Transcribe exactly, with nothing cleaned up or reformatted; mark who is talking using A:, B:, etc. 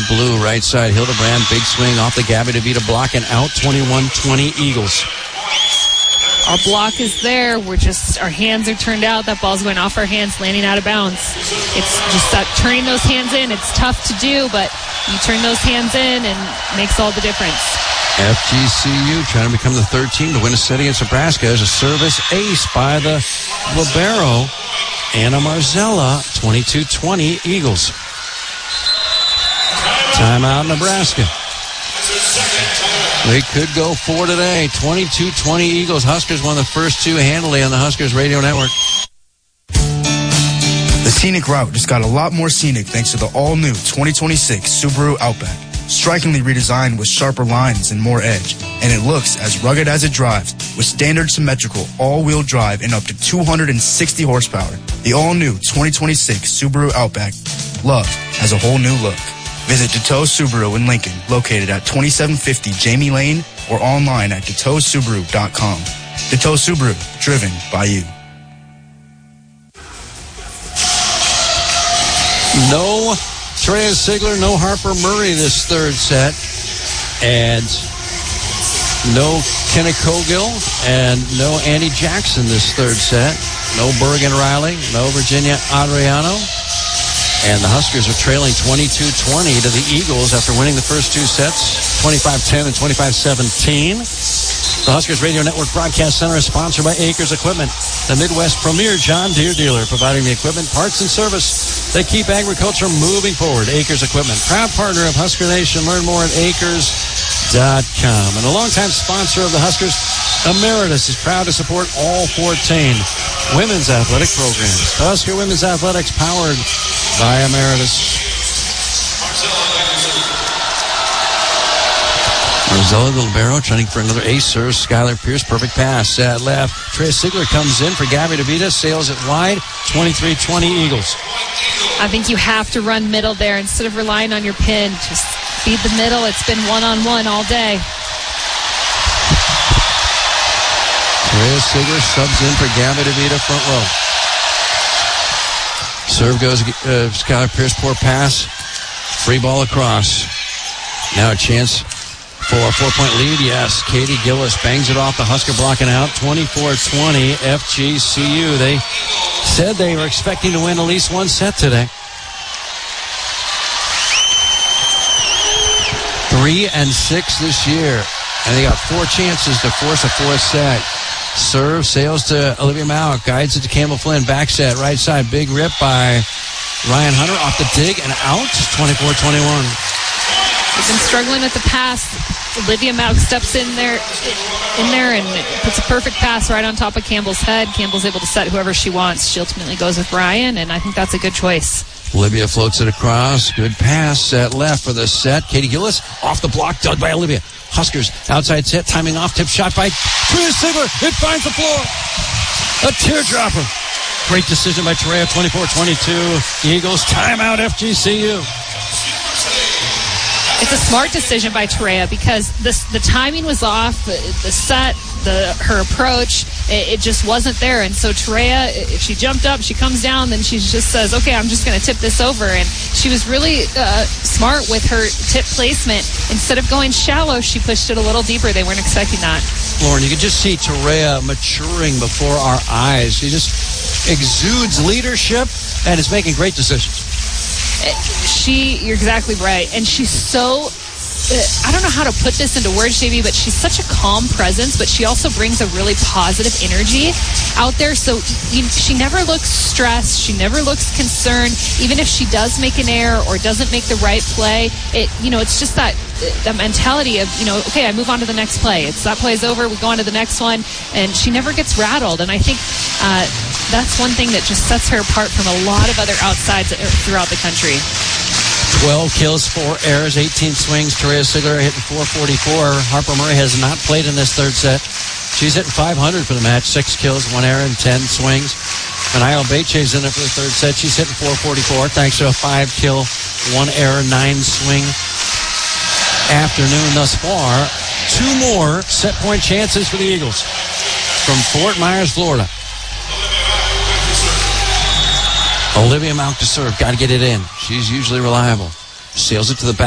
A: blue, right side. Hildebrand, big swing off the Gabby DeVita block and out. twenty-one twenty Eagles.
B: Our block is there. We're just, our hands are turned out. That ball's going off our hands, landing out of bounds. It's just that turning those hands in. It's tough to do, but you turn those hands in and it makes all the difference.
A: F G C U trying to become the third team to win a set against Nebraska as a service ace by the libero, Anna Marzella. twenty-two twenty Eagles. Timeout, Nebraska. They could go four today. twenty-two twenty Eagles. Huskers won the first two handily on the Huskers Radio Network.
C: The scenic route just got a lot more scenic thanks to the all-new twenty twenty-six Subaru Outback. Strikingly redesigned with sharper lines and more edge, and it looks as rugged as it drives with standard symmetrical all-wheel drive and up to two hundred sixty horsepower. The all-new twenty twenty-six Subaru Outback. Love has a whole new look. Visit Deteau Subaru in Lincoln, located at twenty-seven fifty Jamie Lane, or online at deteau subaru dot com. Deteau Subaru, driven by you.
A: No Treya Sigler, no Harper Murray this third set, and no Kenna Cogill, and no Andy Jackson this third set. No Bergen Riley, no Virginia Adriano. And the Huskers are trailing twenty-two twenty to the Eagles after winning the first two sets, twenty-five ten and twenty-five seventeen. The Huskers Radio Network Broadcast Center is sponsored by Acres Equipment, the Midwest premier John Deere dealer, providing the equipment, parts, and service that keep agriculture moving forward. Acres Equipment, proud partner of Husker Nation. Learn more at acres dot com. And a longtime sponsor of the Huskers, Emeritus, is proud to support all fourteen women's athletic programs. Husker Women's Athletics, powered by Emeritus. Marzella, the libero, trying for another ace serve. Skylar Pierce, perfect pass at left. Treya Sigler comes in for Gabby DeVita, sails it wide. twenty-three twenty Eagles.
B: I think you have to run middle there instead of relying on your pin. Just feed the middle. It's been one-on-one all day.
A: Treya Sigler subs in for Gabby DeVita, front row. Serve goes, uh, Skylar Pierce, poor pass. Free ball across. Now a chance for a four-point lead, yes. Katie Gillis bangs it off the Husker blocking out. twenty-four twenty F G C U. They said they were expecting to win at least one set today. Three and six this year. And they got four chances to force a fourth set. Serve sails to Olivia Mauck. Guides it to Campbell Flynn. Back set, right side. Big rip by Ryan Hunter off the dig and out. twenty-four twenty-one.
B: They've been struggling with the pass. Olivia Mauck steps in there in there and puts a perfect pass right on top of Campbell's head. Campbell's able to set whoever she wants. She ultimately goes with Ryan, and I think that's a good choice.
A: Olivia floats it across. Good pass at left for the set. Katie Gillis off the block, dug by Olivia. Huskers outside set, timing off, tip shot by Treya Sigler. It finds the floor. A teardropper. Great decision by Treya. twenty-four twenty-two Eagles. Timeout F G C U.
B: It's a smart decision by Treya because this, the timing was off, the, the set, the her approach, it, it just wasn't there. And so Treya, if she jumped up, she comes down, then she just says, okay, I'm just going to tip this over. And she was really uh, smart with her tip placement. Instead of going shallow, she pushed it a little deeper. They weren't expecting that.
A: Lauren, you could just see Treya maturing before our eyes. She just exudes leadership and is making great decisions.
B: She, you're exactly right. And she's so, uh, I don't know how to put this into words, J B, but she's such a calm presence, but she also brings a really positive energy out there. So you, she never looks stressed. She never looks concerned. Even if she does make an error or doesn't make the right play, it, you know, it's just that, that mentality of, you know, okay, I move on to the next play. It's that play's over. We go on to the next one. And she never gets rattled. And I think, uh, that's one thing that just sets her apart from a lot of other outsides throughout the country.
A: twelve kills, four errors, eighteen swings. Treya Sigler hitting four forty-four. Harper Murray has not played in this third set. She's hitting five hundred for the match. Six kills, one error, and ten swings. And Io Beche's in it for the third set. She's hitting four forty-four thanks to a five kill, one error, nine swing afternoon thus far. Two more set point chances for the Eagles from Fort Myers, Florida. Olivia Mauck to serve. Got to get it in. She's usually reliable. Sails it to the back.